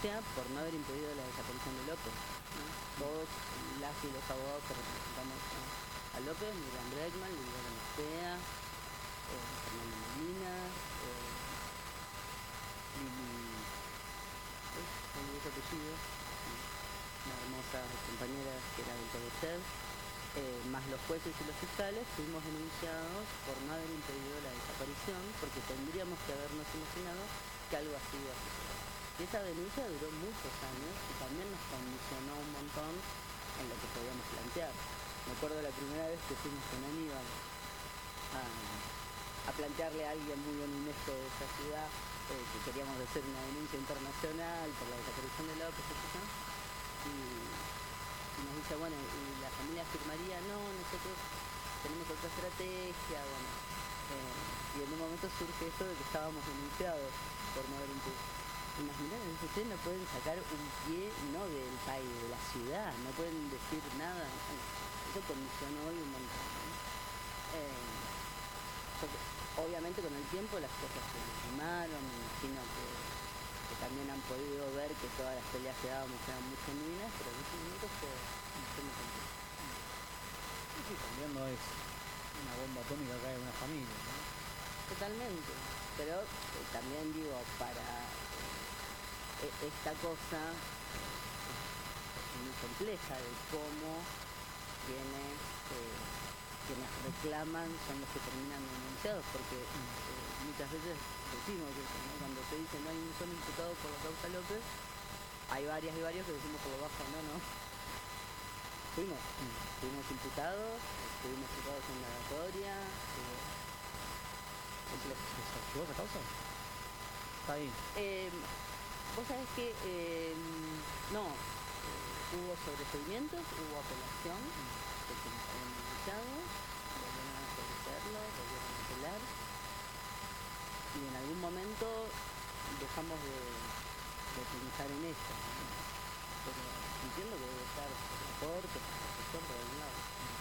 denuncia por no haber impedido la desaparición de López, ¿no? Todos las y los abogados que representamos a López, Miriam Bregman, Liliana Mostea, Fernando Molina, Lili, ese apellido, una hermosa compañera que era del CODECED, más los jueces y los fiscales, fuimos denunciados por no haber impedido la desaparición, porque tendríamos que habernos imaginado que algo así iba a suceder. Y esa denuncia duró muchos años y también nos condicionó un montón en lo que podíamos plantear. Me acuerdo la primera vez que fuimos con Aníbal a plantearle a alguien muy honesto de esa ciudad que queríamos hacer una denuncia internacional por la desaparición de López, etc. Y nos dice, bueno, y la familia afirmaría, no, nosotros tenemos otra estrategia, bueno. Y en un momento surge esto de que estábamos denunciados por no haber impedido. Imagínate, ustedes no pueden sacar un pie, no del país, de la ciudad, no pueden decir nada. Bueno, eso condicionó hoy un montón, ¿no? Obviamente con el tiempo las cosas se limaron, me imagino que también han podido ver que todas las peleas que dábamos eran muy genuinas, pero en ese momento fue muy complejo. Sí, también no es una bomba atómica cae en una familia, ¿no? Totalmente, pero también digo, para esta cosa es muy compleja de cómo quienes reclaman son los que terminan denunciados, porque muchas veces decimos eso, ¿no? Cuando se dice no hay un solo imputado por la causa López, hay varios que decimos por lo bajo, no. Fuimos imputados, estuvimos citados en la oratoria. ¿Se archivó esa causa? Está ahí. Vos sabés que no, hubo sobreseimientos, hubo apelación de quienes habían denunciado, volvieron a sobreseerlo, volvieron a apelar, y en algún momento dejamos de utilizar en esto, ¿no? Pero entiendo que debe estar por la corte, por la protección, por algún lado.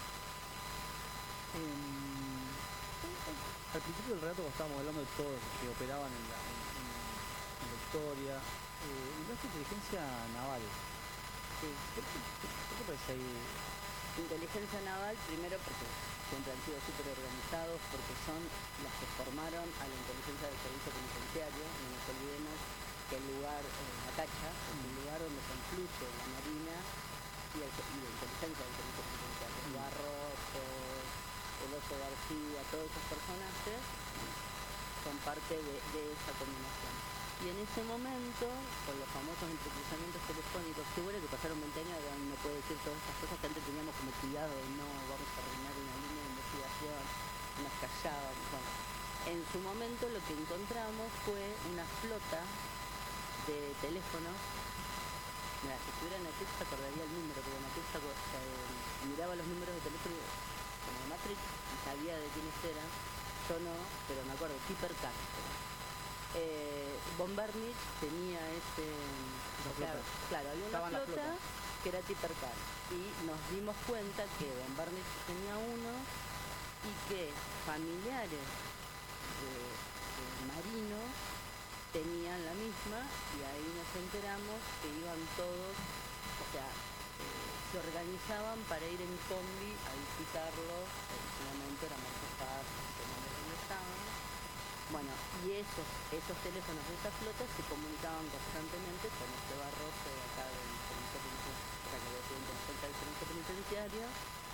Al principio del relato estábamos hablando de todos los que operaban en la historia, y nuestra inteligencia naval. Sí. ¿Por qué parece ahí? Inteligencia naval, primero porque siempre han sido súper organizados, porque son las que formaron a la inteligencia del servicio penitenciario. No nos olvidemos que el lugar, Atacha, es el lugar donde confluye la Marina y la inteligencia del servicio penitenciario. Barroso, el Oso García, todos esos personajes son parte de esa combinación. Y en ese momento, con los famosos entrecruzamientos telefónicos, que bueno que pasaron 20 años, ahora no puede decir todas estas cosas que antes teníamos como cuidado de no vamos a arruinar una línea de investigación, nos callábamos. Bueno, en su momento lo que encontramos fue una flota de teléfonos. Mira, si estuviera en Netflix te acordaría el número, porque en Netflix miraba los números de teléfono como Matrix y sabía de quiénes eran. Yo no, pero me acuerdo, Piper Castro. Bombarnich tenía claro, había una flota que era Tipper Car, y nos dimos cuenta que Bombarnich tenía uno y que familiares de marinos tenían la misma, y ahí nos enteramos que iban todos, o sea, se organizaban para ir en combi a visitarlos. Originalmente era Marcos Paz, que no donde estaban. Bueno, y esos teléfonos de esa flota se comunicaban constantemente con este Barroso de acá del servicio penitenciario,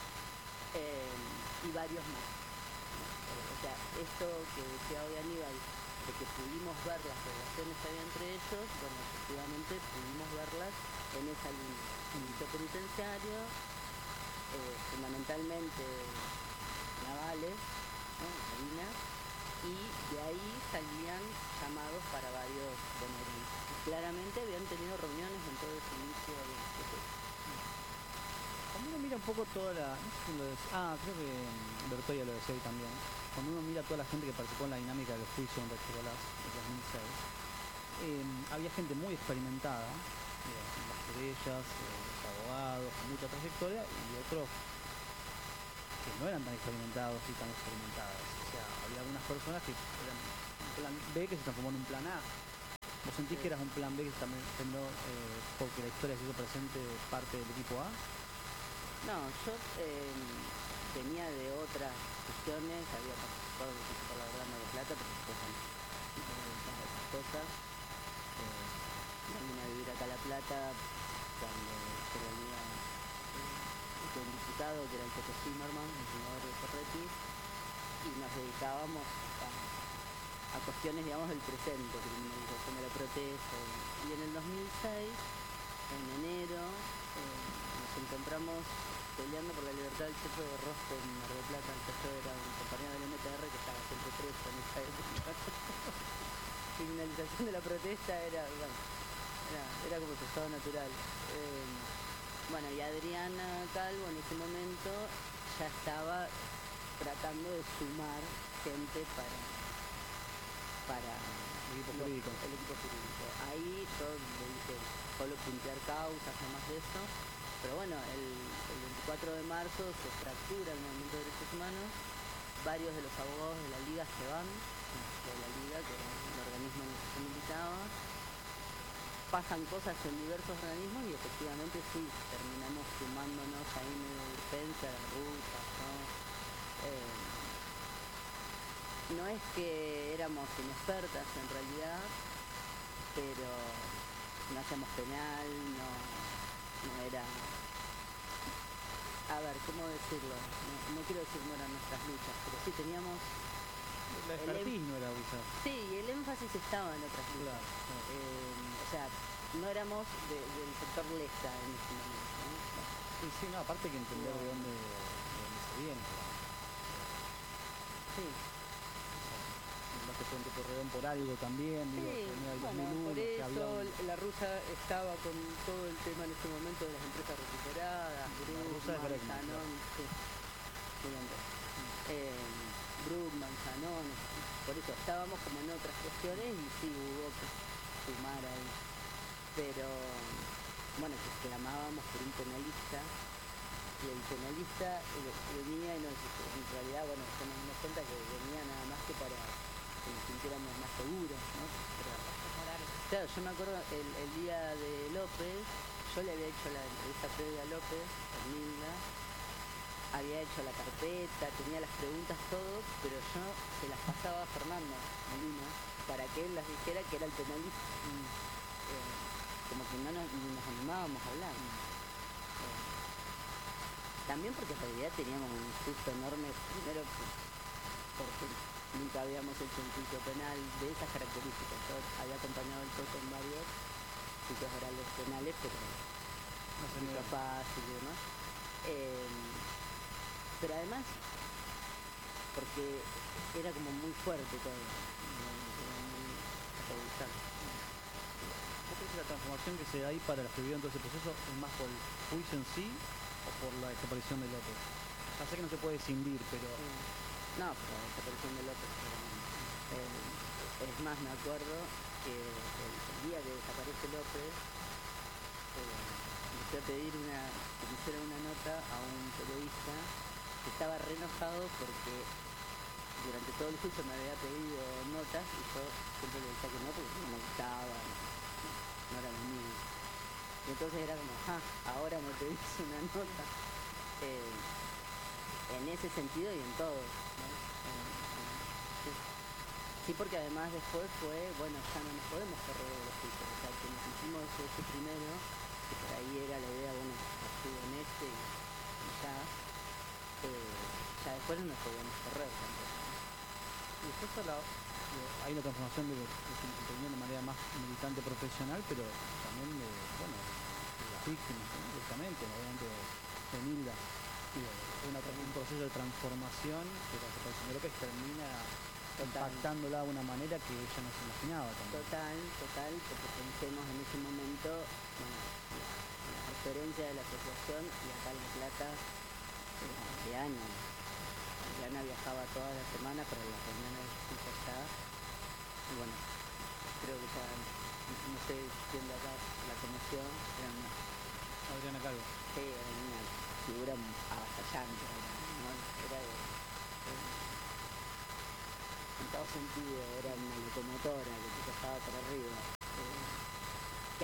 y varios más. O sea, esto que decía hoy Aníbal, de que pudimos ver las relaciones que había entre ellos, bueno, efectivamente pudimos verlas en esa línea. Servicio penitenciario, fundamentalmente navales, ¿no? Marina, y de ahí salían llamados para varios bonaerenses. Claramente habían tenido reuniones en todo ese inicio del proceso. Cuando uno mira un poco toda la... No sé quién lo decía, creo que Bertoya lo decía hoy también. Cuando uno mira a toda la gente que participó en la dinámica del juicio en Rechocolás en 2006, había gente muy experimentada, las querellas, los abogados, con mucha trayectoria, y otros que no eran tan experimentados y tan experimentadas. O sea, había algunas personas que eran un plan B que se transformó en un plan A. ¿Vos sentís que eras un plan B que también terminó porque la historia se hizo presente parte del equipo A? No, yo venía de otras cuestiones, había participado en el equipo por la verdad de Plata, pero después de otras cosas. Vine a vivir acá a La Plata cuando se reunía con un diputado que era el Toto Zimmerman, el senador de Ferretti, y nos dedicábamos a cuestiones, digamos, del presente, criminalización de la protesta. Y en el 2006, en enero, nos encontramos peleando por la libertad del chefe de Rosco en Mar del Plata. El chefe era un compañero del MTR que estaba siempre preso en esa época. Criminalización de la protesta era como su estado natural. Bueno, y Adriana Calvo en ese momento ya estaba tratando de sumar gente para el equipo jurídico. Ahí yo le dije solo puntear causas, no más de eso. Pero bueno, el 24 de marzo se fractura el movimiento de derechos humanos. Varios de los abogados de la Liga se van de la Liga, que era un organismo en el que se militaba. Pasan cosas en diversos organismos y efectivamente sí, terminamos sumándonos ahí medio de urgencia a las rutas, ¿no? No es que éramos inexpertas en realidad, pero no hacíamos penal, no era... A ver, ¿cómo decirlo? No quiero decir no eran nuestras luchas, pero sí teníamos... La expertise no era usar. Sí, el énfasis estaba en otras luchas. Claro. O sea, no éramos del sector lesa en ese momento, ¿no? Sí, no, aparte que entender de dónde se viene. Sí. Te Puente Porredón por algo también, sí, digo, bueno, por eso la rusa estaba con todo el tema en ese momento de las empresas recuperadas, Brookman, Sanón, por eso estábamos como en otras cuestiones y sí hubo que sumar ahí, pero bueno, que clamábamos por un penalista y el penalista venía y en realidad, bueno, nos dimos cuenta que venía nada más que para que nos sintiéramos más seguros, ¿no? Pero, claro, yo me acuerdo el día de López, yo le había hecho la entrevista previa a López, a Linda, había hecho la carpeta, tenía las preguntas, todo, pero yo se las pasaba a Fernando Molina para que él las dijera que era el penalista. Como que no nos animábamos a hablar. También porque en realidad teníamos un susto enorme, primero porque nunca habíamos hecho un juicio penal de esas características. Yo había acompañado el Toto en varios juicios orales penales, pero no se me fácil y demás. Pero además, porque era como muy fuerte todo, muy apabullante. ¿Vos crees que la transformación que se da ahí para los que vivieron todo ese proceso es más por el juicio en sí o por la desaparición de López? Ya sé que no se puede escindir, pero... No, por la desaparición de López. Es más, me acuerdo que el día que desaparece López, le fui a pedir que me hiciera una nota a un periodista que estaba re enojado porque durante todo el juicio me había pedido notas y yo siempre le decía que no porque no me gustaba, no era lo mío. Y entonces era como, ahora me pedís una nota. En ese sentido y en todo, ¿no? Sí, porque además después fue, bueno, ya no nos podemos correr de los juicios, o sea, que nos hicimos ese primero, que por ahí era la idea, bueno, estuve en este y ya después no nos podíamos correr tampoco. Y después hay una transformación de intervenir de manera más militante profesional, pero también de las víctimas, ¿no? Directamente, obviamente de Nilda. Un proceso de transformación que la desaparición de López termina impactándola de una manera que ella no se imaginaba también. Total, porque pensemos en ese momento, la referencia de la asociación y acá en La Plata de años. Adriana viajaba todas las semanas para las reuniones de justicia allá. Y bueno, creo que ya, no sé quién de acá la conoció, era una... Adriana Calvo. Sí, era una figura avasallante, ¿no? Era en todo sentido, era una locomotora que te pasaba para arriba.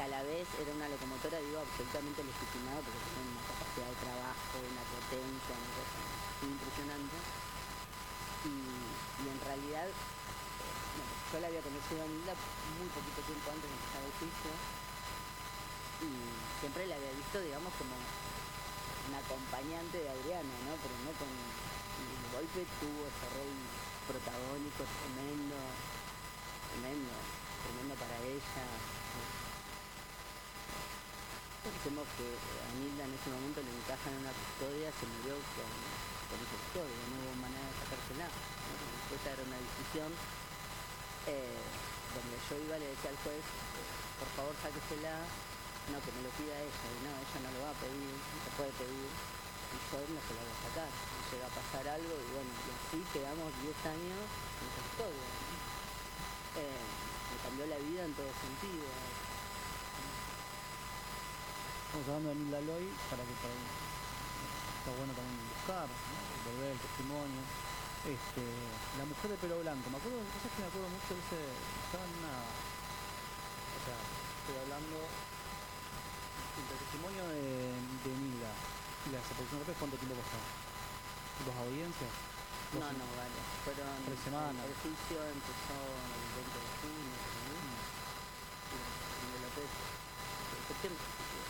a la vez era una locomotora, digo, absolutamente legitimada porque tenía una capacidad de trabajo, una potencia, una cosa muy impresionante. Y en realidad, bueno, yo la había conocido a Nilda muy poquito tiempo antes de empezar el juicio y siempre la había visto, digamos, como una acompañante de Adriana, ¿no? Pero no con... Y de golpe tuvo ese rol protagónico tremendo, tremendo, tremendo para ella. Pensemos que a Nilda en ese momento le encajan en una custodia, se murió con esa custodia, no hubo manera de sacársela, ¿no? Después era una discusión donde yo iba y le decía al juez, por favor sáquesela, no, que me lo pida ella, y no, ella no lo va a pedir, no se puede pedir, y yo no se la voy a sacar, y llega a pasar algo, y bueno, y así quedamos 10 años en esa custodia, ¿no? Me cambió la vida en todo sentido. Estamos hablando de Nilda Loy, para que está bueno también buscar, ¿no? Volver el testimonio. La mujer de pelo blanco, me acuerdo, cosas que me acuerdo mucho de ese, estaba en una, o sea, estoy hablando del testimonio de Nilda y la desaparición de López. ¿Cuánto tiempo pasó? ¿Dos audiencias? No, vale, fueron 3 semanas. El juicio empezó el 20 de junio, ¿no? Y de López, de septiembre.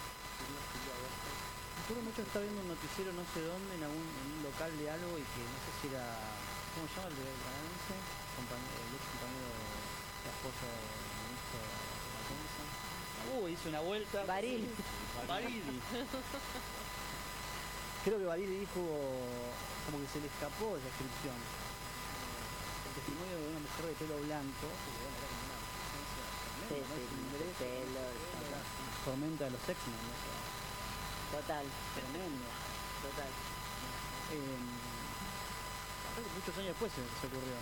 Me acuerdo mucho que estaba viendo un noticiero no sé dónde, en un local de algo, y que no sé si era, ¿cómo se llama el canadiense? El ex compañero de la esposa del ministro de la defensa. Hizo una vuelta. Barili. Creo que Barili dijo como que se le escapó esa descripción. El testimonio de una mujer de pelo blanco, que bueno, era como una presencia tremenda, tormenta de los X-Men, ¿no? O sea, Total. tremendo. Total. Muchos años después se ocurrió.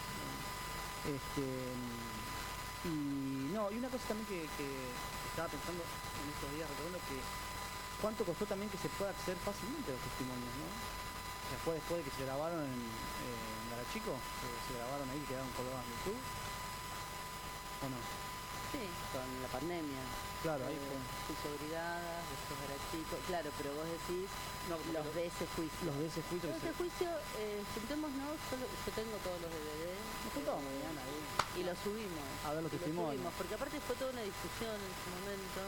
Y una cosa también que estaba pensando en estos días, recordando que cuánto costó también que se pueda acceder fácilmente a los testimonios, ¿no? O sea, fue después de que se grabaron en Garachico, se grabaron ahí y quedaron colgados en YouTube, ¿o no? Sí, con la pandemia. Claro, ahí fue. Juicio Brigadas, después Garachico. Claro, pero vos decís los de ese juicio. Los de ese juicio. Los de ese juicio, juntémonos, yo tengo todos los DVD. Nos juntamos mañana ahí. Y los subimos. A ver los testimonios. Porque aparte fue toda una discusión en su momento.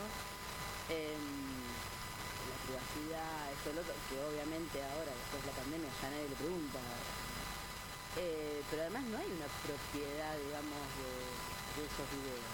La privacidad, esto, lo otro, que obviamente ahora, después de la pandemia, ya nadie le pregunta. Pero además no hay una propiedad, digamos, de esos videos.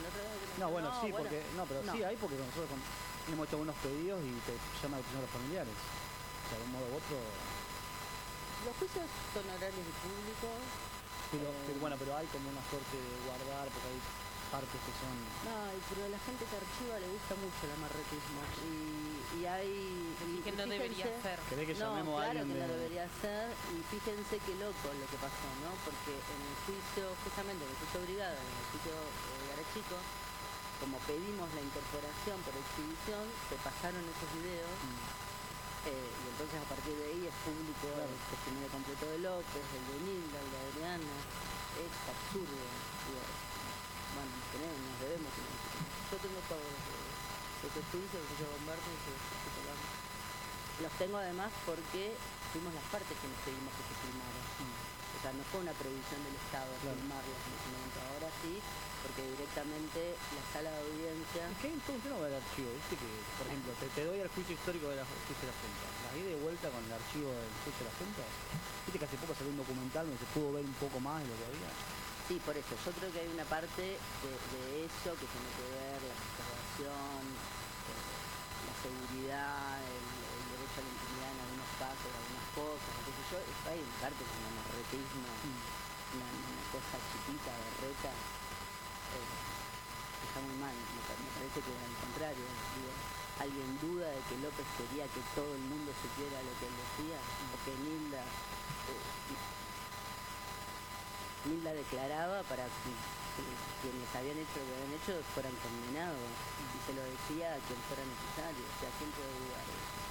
Sí hay, porque nosotros hemos hecho algunos pedidos y te llaman a los familiares. O sea, de un modo u otro. Los juicios son horarios y públicos. Pero hay como una suerte de guardar, porque hay partes que son... No, pero a la gente que archiva le gusta mucho el amarretismo. Y hay... Y que no debería ser. ¿Querés que llamemos a alguien? Claro que no debería ser. Y fíjense qué loco lo que pasó, ¿no? Porque en el juicio, justamente en el juicio Brigada, en el juicio Garachico, como pedimos la incorporación por exhibición, se pasaron esos videos. Y entonces a partir de ahí es público, claro, el testimonio completo de López, el de Nilda, el de Adriana. Es absurdo, digo. Bueno, nos debemos. Yo tengo todos los juicios, el juicio Bombardo y el juicio Colón. Los tengo además porque fuimos las partes que nos pedimos que se filmaran. O sea, no fue una previsión del Estado filmarlos en ese momento. Ahora sí, porque directamente la sala de audiencia... Es que hay todo un tema del archivo, ¿viste? Que, por ejemplo, te doy el juicio histórico del juicio de la Junta. La vi de vuelta con el archivo del juicio de la Junta. ¿Viste que hace poco salió un documental donde se pudo ver un poco más de lo que había? Sí, por eso. Yo creo que hay una parte de eso que tiene que ver la conservación, la seguridad, el derecho a la intimidad en algunos casos, algunas cosas, qué sé yo. Hay una parte que es un amarretismo, una cosa chiquita, berreta, está muy mal. Me parece que al contrario, digo, ¿alguien duda de que López quería que todo el mundo supiera lo que él decía? O que Nilda declaraba para que quienes habían hecho lo que habían hecho fueran condenados, y se lo decía a quien fuera necesario. O sea, ¿quién puede dudar de eso?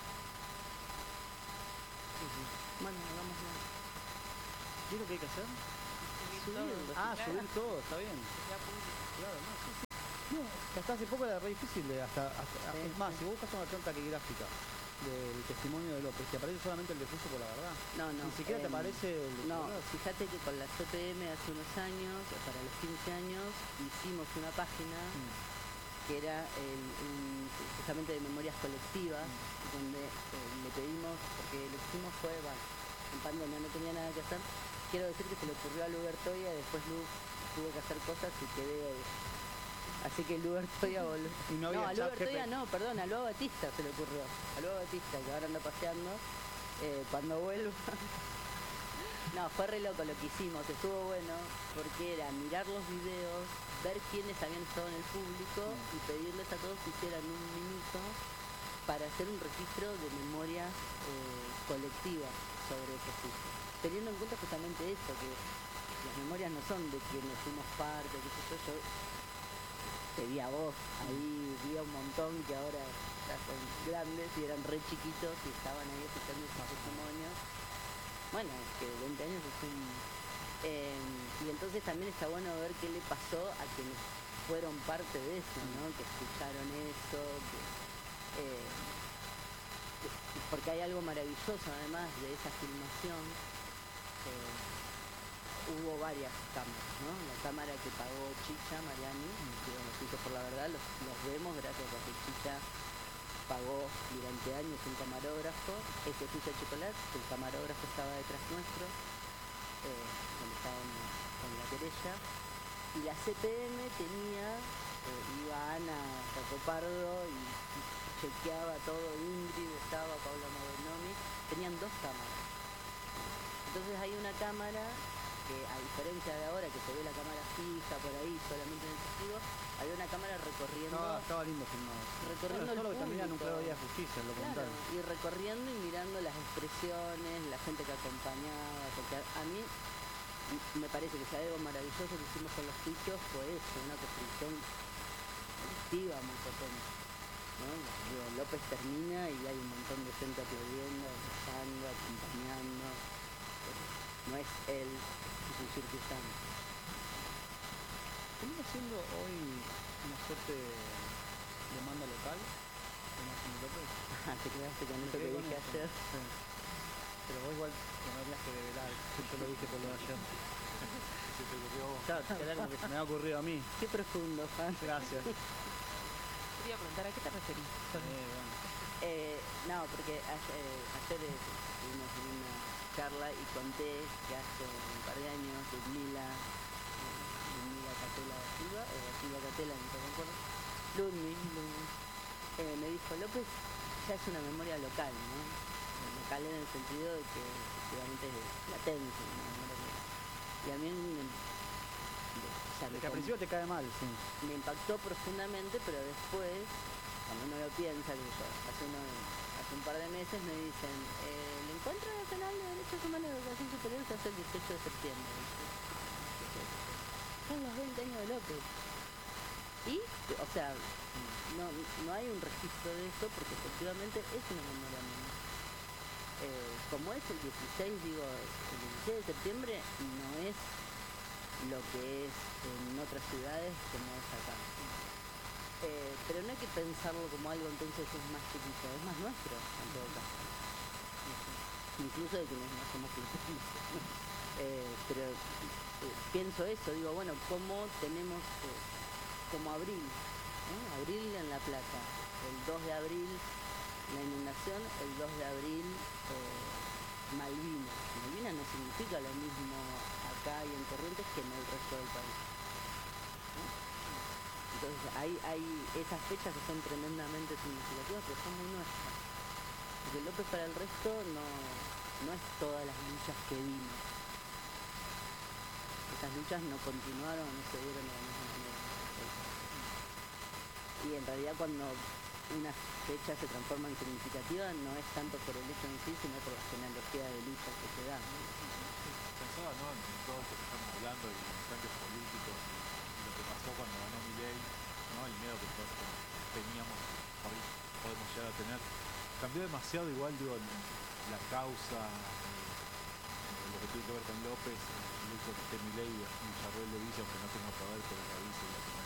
Bueno, hagámoslo. ¿Qué es lo que hay que hacer? Subir subir todo, está bien. Claro, no, sí. encima, hasta hace poco era re difícil de Sí, es más, sí. si vos buscas una carta taquigráfica del testimonio de López, te aparece solamente el defuso por la verdad. No, no. Ni siquiera te aparece el de No, Chocolás. fíjate que con la CPM hace unos años, para los 15 años, hicimos una página que era justamente de memorias colectivas, donde le pedimos, porque lo que hicimos fue, bueno, en pandemia no tenía nada que hacer, quiero decir que se le ocurrió a Lu Bertoia, después Lu tuvo que hacer cosas y quedé, así que Lu Bertoia volvió. Y no había a Lu chat Bertoia GP. no, perdón, a Lu Batista se le ocurrió, a Lu Batista, que ahora anda paseando, cuando vuelva. No, fue re loco lo que hicimos, estuvo bueno, porque era mirar los videos, ver quiénes habían estado en el público y pedirles a todos que hicieran un minuto para hacer un registro de memorias colectivas sobre Jesús. Teniendo en cuenta justamente esto, que las memorias no son de quienes fuimos parte, qué sé yo te vi a vos, ahí vi a un montón que ahora ya son grandes y eran re chiquitos y estaban ahí escuchando sus testimonios. Bueno, es que 20 años es un... y entonces también está bueno ver qué le pasó a quienes fueron parte de eso, ¿no? Que escucharon eso, porque hay algo maravilloso además de esa filmación. Hubo varias cámaras, ¿no? La cámara que pagó Chicha Mariani, que los hijos por la verdad, los vemos gracias a que Chicha pagó durante años un camarógrafo, ese Chicha Chocolate, el camarógrafo estaba detrás nuestro, cuando estábamos con la querella, y la CPM tenía, iba Ana Cacopardo y chequeaba todo, Ingrid estaba, Paula Mogonomi, tenían 2 cámaras. Entonces hay una cámara que, a diferencia de ahora que se ve la cámara fija por ahí solamente en el testigo, había una cámara recorriendo Estaba lindo filmado. recorriendo Bueno, todo lo el que termina nunca público. había justicia, lo Claro, contrario. y recorriendo y mirando las expresiones, la gente que acompañaba, porque a mí me parece que si hay algo maravilloso que hicimos con los juicios fue eso, una construcción colectiva muy potente, ¿no? Digo, López termina y hay un montón de gente aplaudiendo, abrazando, acompañando, no es él, es un circunstante. Termina siendo hoy una suerte de demanda local de Máximo López. Te quedaste con Me eso que quedé con dije eso, ayer. sí. Pero vos igual que no tenías que revelar, que yo lo dije por lo de ayer. Se te ocurrió a vos. Claro, era como que se me había ocurrido a mí. Qué profundo, Juan. Gracias. Quería preguntar, ¿a qué te referís? Bueno. No, porque ayer estuvimos en una charla y conté que hace un par de años Ludmila Catela da Silva, o Silva Catela, no me acuerdo, Ludmi, me dijo, López ya es una memoria local, ¿no? Local en el sentido de que efectivamente es latente, una memoria local. Y a mí Que al principio te cae mal, sí. me impactó profundamente, pero después, cuando uno lo piensa, que yo, hace un par de meses me dicen, el Encuentro Nacional de Derechos Humanos de Educación Superior se hace el 18 de septiembre. Son los 20 años de López. Y, o sea, no hay un registro de esto porque efectivamente es una memoria menos. Como es el 16, digo, el 16 de septiembre no es lo que es en otras ciudades como es acá. Pero no hay que pensarlo como algo entonces es más chiquito, es más nuestro en todo caso. Incluso de quienes no somos cristianos. Pero pienso eso, digo, bueno, ¿cómo tenemos como abril? Abril en La Plata, el 2 de abril la inundación, el 2 de abril Malvinas. Malvinas no significa lo mismo acá y en Corrientes que en el resto del país. ¿No? Entonces hay esas fechas que son tremendamente significativas, pero son muy nuestras. Porque López para el resto no es todas las luchas que vimos. Esas luchas no continuaron, no se dieron de la misma manera. Y en realidad cuando una fecha se transforma en significativa no es tanto por el hecho en sí, sino por la genealogía de luchas que se dan, ¿no? Pensaba, ¿no?, en todo esto que estamos hablando y en los cambios políticos y lo que pasó cuando ganó Milei, ¿no?, el miedo que todos teníamos, por ahí podemos llegar a tener. Cambió demasiado igual, digo, la causa, lo que tiene que ver con López, el hecho de que esté Milei y Villarruel de Villa, aunque no tenga poder, pero la dice y la